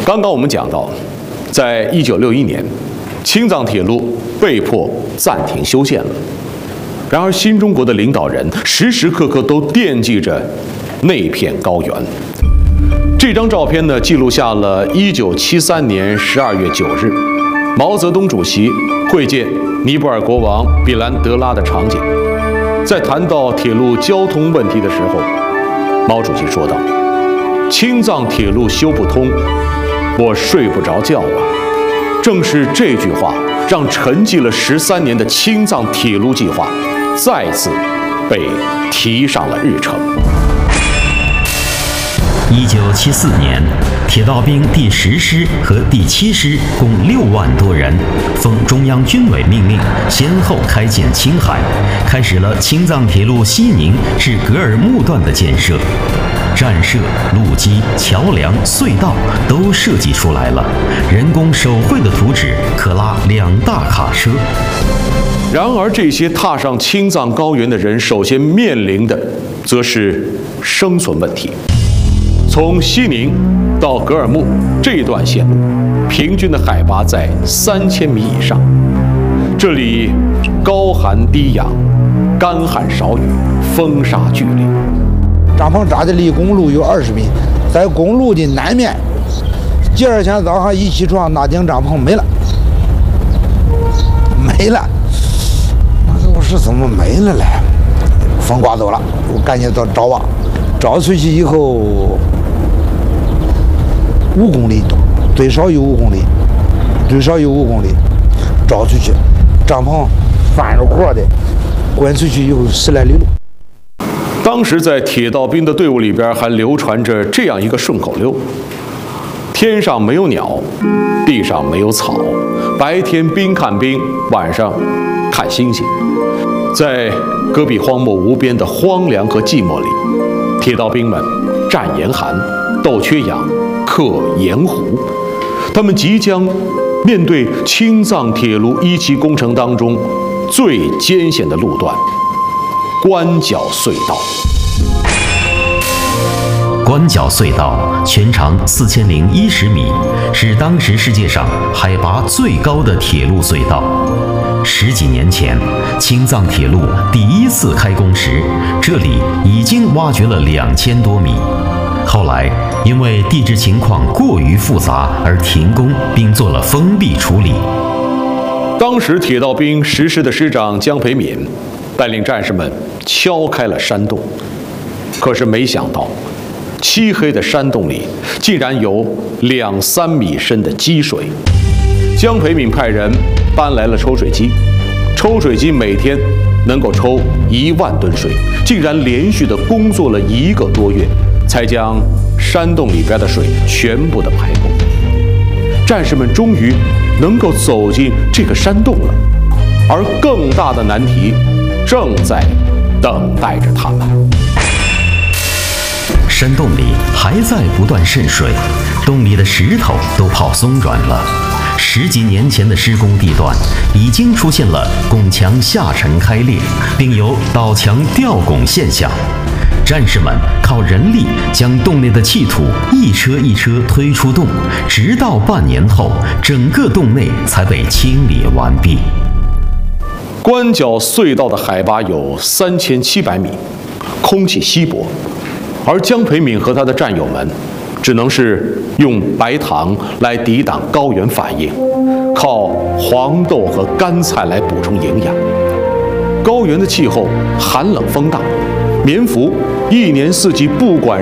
刚刚我们讲到，在1961年，青藏铁路被迫暂停修建了。然而，新中国的领导人时时刻刻都惦记着那片高原。这张照片呢，记录下了1973年12月9日，毛泽东主席会见尼泊尔国王比兰德拉的场景。在谈到铁路交通问题的时候，毛主席说道：“青藏铁路修不通，我睡不着觉啊。”正是这句话，让沉寂了13年的青藏铁路计划再次被提上了日程。 1974年，铁道兵第10师和第7师共6万多人，奉中央军委命令，先后开建青海，开始了青藏铁路西宁至格尔木段的建设。站设、路基、桥梁、隧道都设计出来了，人工手绘的图纸可拉2大卡车。 然而，这些踏上青藏高原的人首先面临的，则是生存问题。从西宁到格尔木这段线路，平均的海拔在3000米以上，这里高寒低氧，干旱少雨，风沙剧烈。 帐篷扎的离公路有20米，在公路的南面。第二天早上一起床，那顶帐篷没了，没了。我说怎么没了嘞？风刮走了，我赶紧到找吧，找出去以后5公里多，最少有5公里，找出去，帐篷翻着壳的，滚出去有10来里路。 当时在铁道兵的队伍里边还流传着这样一个顺口溜：天上没有鸟，地上没有草，白天兵看兵，晚上看星星。在戈壁荒漠无边的荒凉和寂寞里，铁道兵们战严寒，斗缺氧，克盐湖。他们即将面对青藏铁路1期工程当中最艰险的路段——关角隧道。 关角隧道全长4010米，是当时世界上海拔最高的铁路隧道。10几年前，青藏铁路第1次开工时，这里已经挖掘了2000多米。后来因为地质情况过于复杂而停工，并做了封闭处理。 当时铁道兵10师的师长江培敏带领战士们敲开了山洞，可是没想到，漆黑的山洞里竟然有2、3米深的积水。江培敏派人搬来了抽水机，抽水机每天能够抽1万吨水，竟然连续的工作了1个多月，才将山洞里边的水全部的排空。战士们终于能够走进这个山洞了，而更大的难题正在等待着他们。 山洞里还在不断渗水，洞里的石头都泡松软了。10几年前的施工地段已经出现了拱墙下沉开裂，并有倒墙吊拱现象。战士们靠人力将洞内的气土一车一车推出洞，直到半年后，整个洞内才被清理完毕。 关角隧道的海拔有3700米，空气稀薄，而江培敏和他的战友们只能是用白糖来抵挡高原反应，靠黄豆和干菜来补充营养。高原的气候寒冷风大，棉服1年4季不管